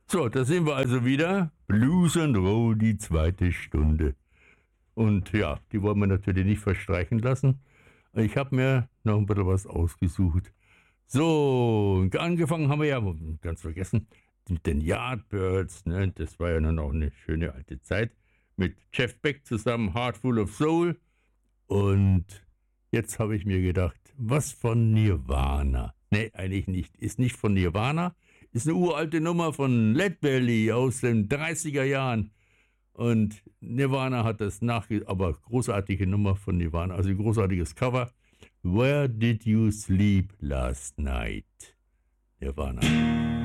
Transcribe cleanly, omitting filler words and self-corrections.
So, da sind wir also wieder. Blues and Roll, die zweite Stunde. Und ja, die wollen wir natürlich nicht verstreichen lassen. Ich habe mir noch ein bisschen was ausgesucht. So, angefangen haben wir ja, ganz vergessen, mit den Yardbirds. Ne? Das war ja dann auch eine schöne alte Zeit. Mit Jeff Beck zusammen, Heart Full of Soul. Und jetzt habe ich mir gedacht, was von Nirvana? Nee, eigentlich nicht. Ist nicht von Nirvana. Ist eine uralte Nummer von Led Belly aus den 30er Jahren. Und Nirvana hat das aber großartige Nummer von Nirvana, also ein großartiges Cover. Where did you sleep last night? Nirvana.